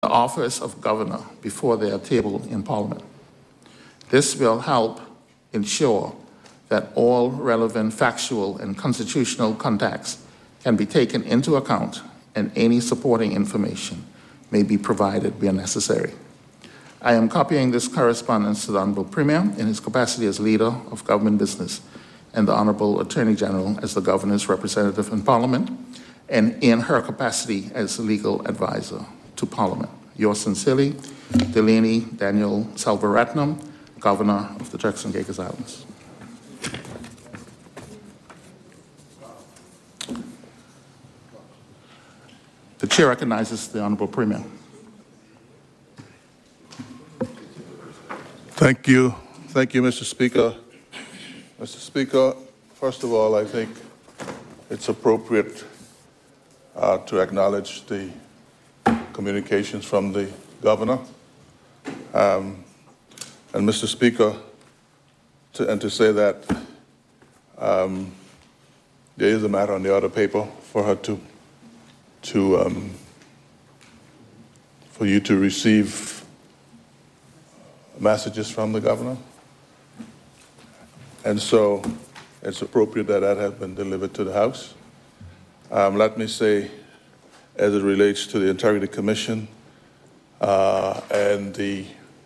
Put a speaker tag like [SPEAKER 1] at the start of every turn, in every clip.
[SPEAKER 1] the office of governor before they are tabled in Parliament. This will help ensure that all relevant factual and constitutional contacts can be taken into account and any supporting information may be provided where necessary. I am copying this correspondence to the Honorable Premier in his capacity as leader of government business and the Honorable Attorney General as the governor's representative in Parliament and in her capacity as legal advisor to Parliament. Yours sincerely, Delaney Daniel Selvaratnam, Governor of the Turks and Caicos Islands. The Chair recognizes the Honorable Premier.
[SPEAKER 2] Thank you. Thank you, Mr. Speaker. Mr. Speaker, first of all, I think it's appropriate to acknowledge the communications from the governor. And Mr. Speaker, to say that there is a matter on the other paper for her for you to receive messages from the governor. And so it's appropriate that that has been delivered to the House. Let me say, as it relates to the Integrity Commission and the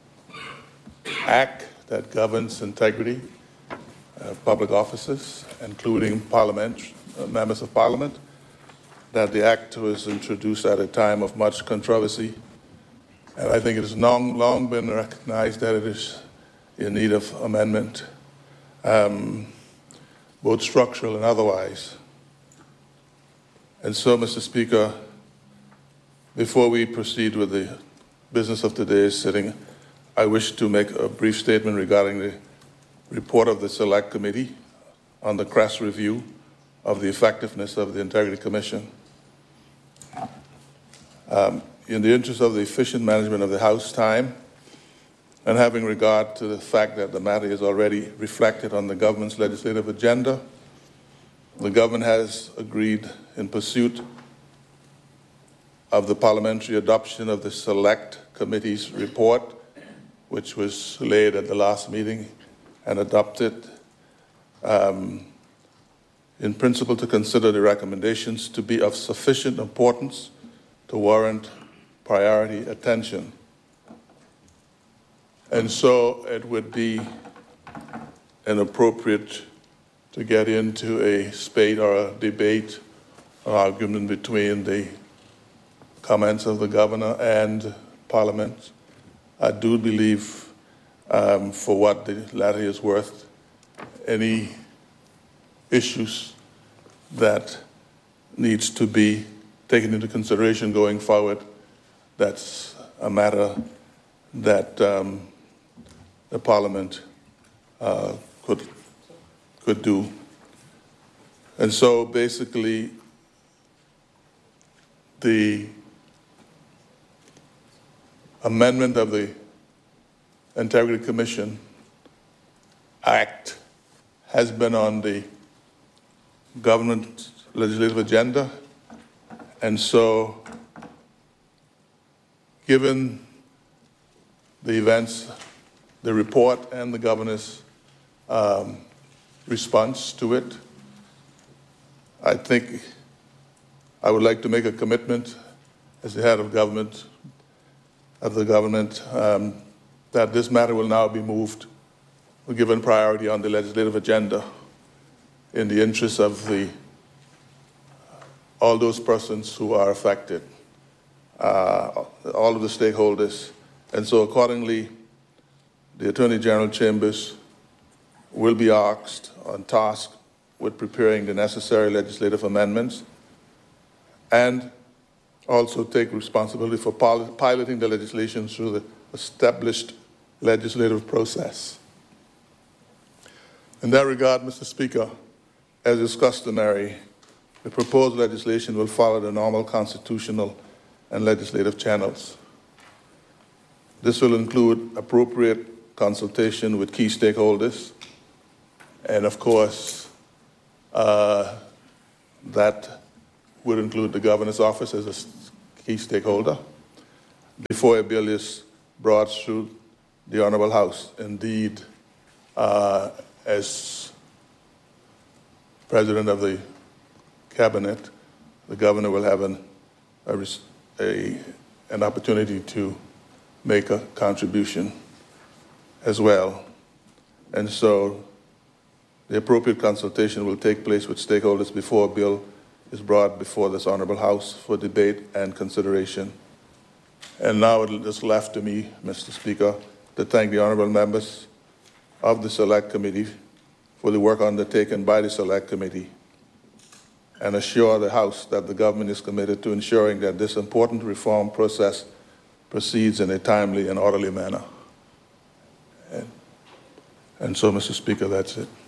[SPEAKER 2] act that governs integrity of public offices, including members of Parliament, that the act was introduced at a time of much controversy. And I think it has long been recognized that it is in need of amendment, both structural and otherwise. And so, Mr. Speaker, before we proceed with the business of today's sitting, I wish to make a brief statement regarding the report of the Select Committee on the CREST review of the effectiveness of the Integrity Commission. In the interest of the efficient management of the House time, and having regard to the fact that the matter is already reflected on the government's legislative agenda, the government has agreed, in pursuit of the parliamentary adoption of the Select Committee's report, which was laid at the last meeting and adopted, in principle, to consider the recommendations to be of sufficient importance to warrant priority attention. And so it would be inappropriate to get into a spate or a debate or argument between the comments of the governor and Parliament. I do believe, for what the latter is worth, any issues that needs to be taken into consideration going forward, that's a matter that the Parliament could do. And so basically, the amendment of the Integrity Commission Act has been on the government legislative agenda. And so, given the events, the report, and the governor's response to it, I think I would like to make a commitment as the head of government, that this matter will now be moved, given priority on the legislative agenda, in the interest of all those persons who are affected, all of the stakeholders. And so accordingly, the Attorney General Chambers will be asked on task with preparing the necessary legislative amendments and also take responsibility for piloting the legislation through the established legislative process. In that regard, Mr. Speaker, as is customary, the proposed legislation will follow the normal constitutional and legislative channels. This will include appropriate consultation with key stakeholders, and of course, that would include the governor's office as a key stakeholder. before a bill is brought through the Honorable House. Indeed, as President of the Cabinet, the Governor will have an opportunity to make a contribution as well. And so the appropriate consultation will take place with stakeholders before a bill is brought before this Honorable House for debate and consideration. And now it is left to me, Mr. Speaker, to thank the honorable members of the Select Committee for the work undertaken by the Select Committee and assure the House that the government is committed to ensuring that this important reform process proceeds in a timely and orderly manner. And so, Mr. Speaker, that's it.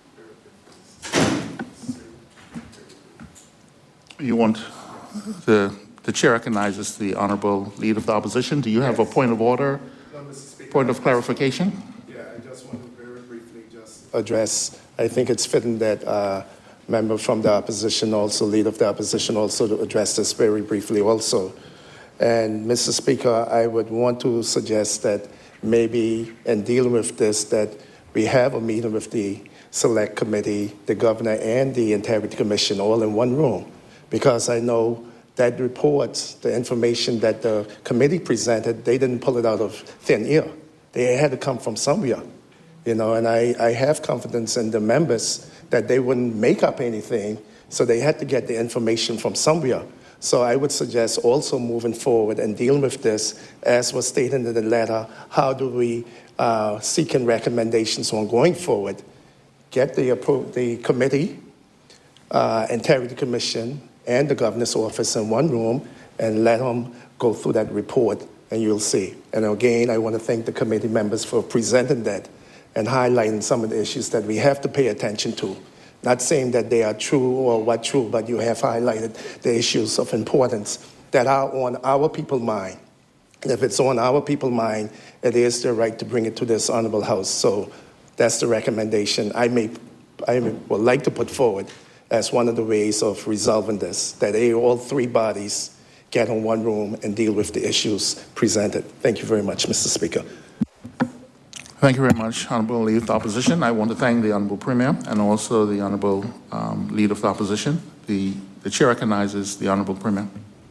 [SPEAKER 1] You want the chair recognizes the honorable leader of the opposition. Do you have a point of order?
[SPEAKER 3] No, Mr. Speaker.
[SPEAKER 1] Point of clarification?
[SPEAKER 3] Yeah, I just want to very briefly just address. I think it's fitting that member from the opposition, also leader of the opposition, also to address this very briefly also. And Mr. Speaker, I would want to suggest that maybe in dealing with this, that we have a meeting with the Select Committee, the Governor, and the Integrity Commission all in one room, because I know that report, the information that the committee presented, they didn't pull it out of thin air. They had to come from somewhere, you know, and I have confidence in the members that they wouldn't make up anything, so they had to get the information from somewhere. So I would suggest also moving forward and dealing with this, as was stated in the letter, how do we seeking recommendations on going forward, get the committee, Integrity Commission, and the Governor's office in one room and let them go through that report, and you'll see. And again, I want to thank the committee members for presenting that and highlighting some of the issues that we have to pay attention to. Not saying that they are true or what true, but you have highlighted the issues of importance that are on our people's mind. And if it's on our people's mind, it is their right to bring it to this honorable House. So that's the recommendation I would like to put forward as one of the ways of resolving this, that all three bodies get in one room and deal with the issues presented. Thank you very much, Mr. Speaker.
[SPEAKER 1] Thank you very much, Honorable Leader of the Opposition. I want to thank the Honorable Premier and also the Honorable Leader of the Opposition. The Chair recognizes the Honorable Premier.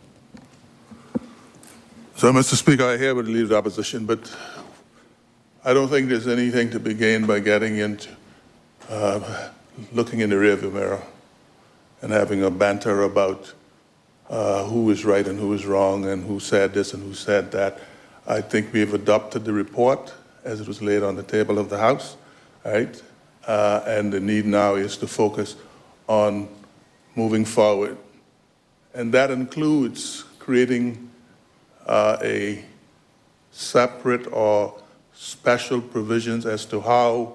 [SPEAKER 2] So, Mr. Speaker, I hear what the Leader of the Opposition, but I don't think there's anything to be gained by getting into looking in the rearview mirror and having a banter about who is right and who is wrong and who said this and who said that. I think we have adopted the report as it was laid on the table of the House, right? And the need now is to focus on moving forward. And that includes creating a separate or special provisions as to how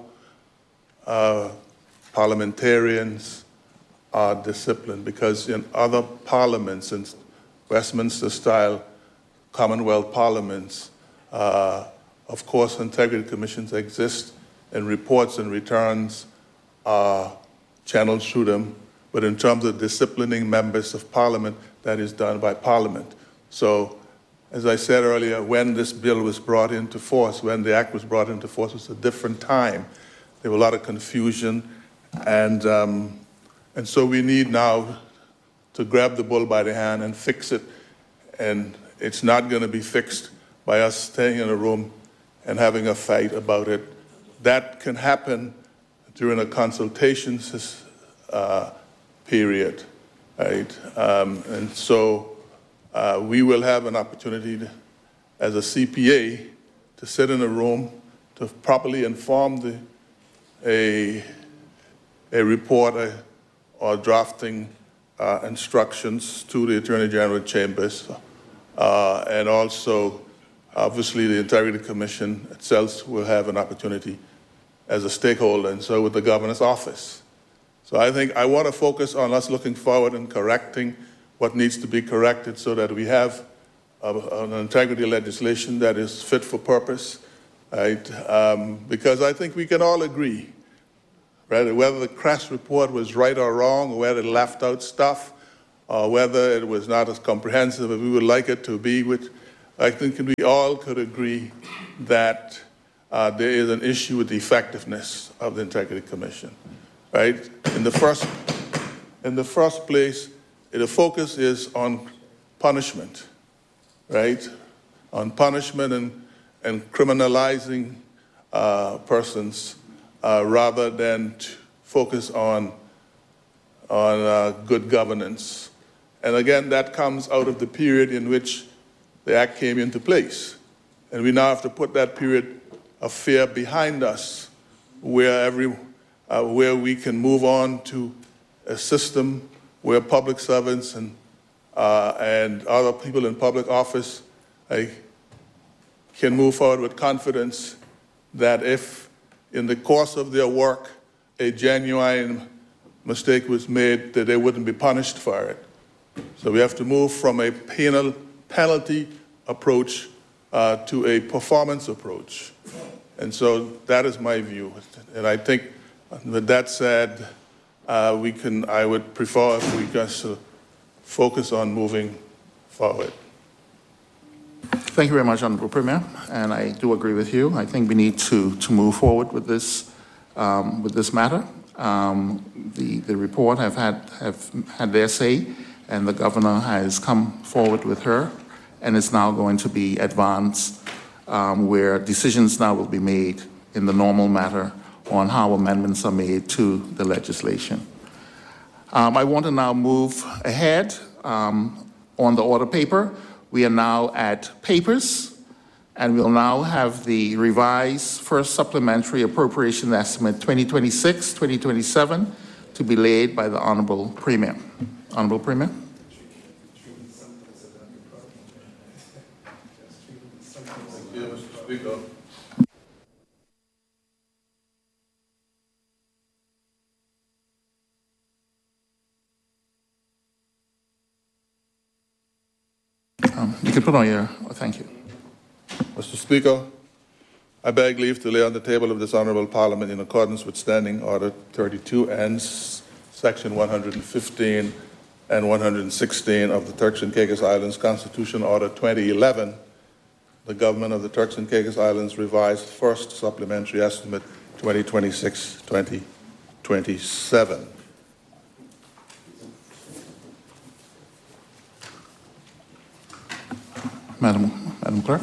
[SPEAKER 2] parliamentarians are disciplined, because in other parliaments, in Westminster-style Commonwealth parliaments, of course, integrity commissions exist, and reports and returns are channeled through them. But in terms of disciplining members of Parliament, that is done by Parliament. So, as I said earlier, when this bill was brought into force, when the act was brought into force, it was a different time. There was a lot of confusion, and so we need now to grab the bull by the hand and fix it. And it's not going to be fixed by us staying in a room and having a fight about it. That can happen during a consultation period, right? And so we will have an opportunity as a CPA to sit in a room to properly inform a report or drafting instructions to the Attorney General chambers, and also obviously the Integrity Commission itself will have an opportunity as a stakeholder, and so with the Governor's office. So I think I want to focus on us looking forward and correcting what needs to be corrected so that we have an integrity legislation that is fit for purpose, right? Because I think we can all agree, right, whether the Kress report was right or wrong, or whether it left out stuff, or whether it was not as comprehensive as we would like it to be, which I think we all could agree that there is an issue with the effectiveness of the Integrity Commission, right? In the first place, the focus is on punishment, right? On punishment and criminalizing persons rather than to focus on good governance. And again, that comes out of the period in which the Act came into place. And we now have to put that period of fear behind us where we can move on to a system where public servants and other people in public office can move forward with confidence that if in the course of their work a genuine mistake was made, that they wouldn't be punished for it. So we have to move from a penalty approach to a performance approach. And so that is my view. And I think with that said, I would prefer if we just focus on moving forward.
[SPEAKER 1] Thank you very much, Honorable Premier, and I do agree with you. I think we need to move forward with this matter. The report have had their say, and the governor has come forward with her, and it's now going to be advanced, where decisions now will be made in the normal matter on how amendments are made to the legislation. I want to now move ahead on the order paper. We are now at papers, and we'll now have the revised first supplementary appropriation estimate 2026-2027 to be laid by the Honorable Premier. Honorable Premier. You can put on your, thank you.
[SPEAKER 2] Mr. Speaker, I beg leave to lay on the table of this Honourable Parliament in accordance with Standing Order 32 and Section 115 and 116 of the Turks and Caicos Islands Constitution Order 2011, the Government of the Turks and Caicos Islands revised first supplementary estimate 2026-2027.
[SPEAKER 1] Madam Clerk.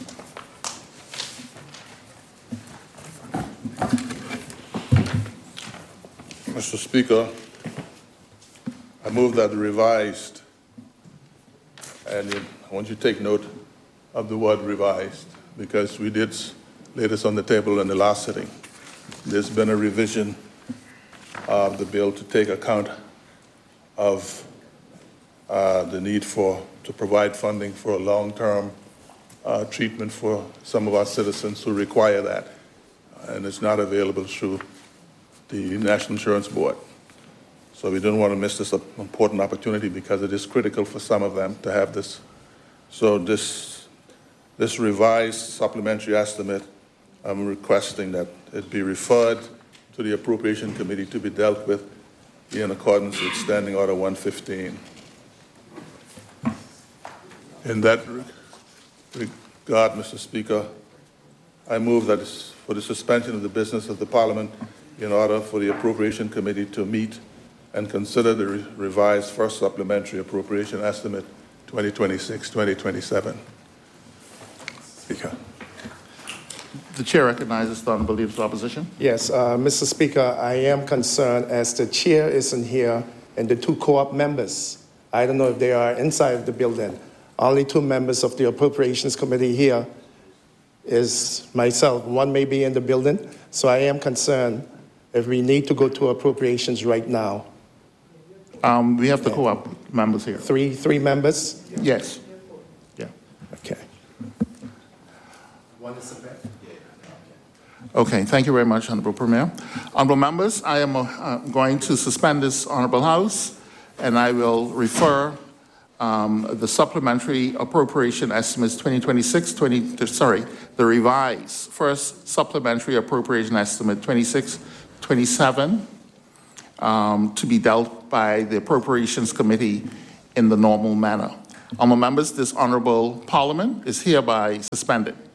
[SPEAKER 2] Mr. Speaker, I move that the revised, and I want you to take note of the word revised, because we did lay this on the table in the last sitting. There's been a revision of the bill to take account of the need to provide funding for a long-term treatment for some of our citizens who require that, and it's not available through the National Insurance Board. So we don't want to miss this important opportunity because it is critical for some of them to have this. So this revised supplementary estimate, I'm requesting that it be referred to the Appropriation Committee to be dealt with in accordance with Standing Order 115. In that regard, Mr. Speaker, I move that for the suspension of the business of the Parliament in order for the Appropriation Committee to meet and consider the revised first supplementary appropriation estimate 2026-2027. Speaker.
[SPEAKER 1] The Chair recognizes the Honourable Leader of the Opposition.
[SPEAKER 3] Yes, Mr. Speaker, I am concerned as the chair isn't here and the two co-op members. I don't know if they are inside of the building. Only two members of the Appropriations Committee here is myself. One may be in the building, so I am concerned if we need to go to appropriations right now.
[SPEAKER 1] We have the co-op members here.
[SPEAKER 3] Three members?
[SPEAKER 1] Yes. Yeah.
[SPEAKER 3] Okay. One is the back?
[SPEAKER 1] Okay, thank you very much, Honourable Premier. Honourable members, I am going to suspend this Honourable House, and I will refer the supplementary appropriation estimates the revised first supplementary appropriation estimate 26-27 to be dealt by the Appropriations Committee in the normal manner. Honourable members, this honourable parliament is hereby suspended.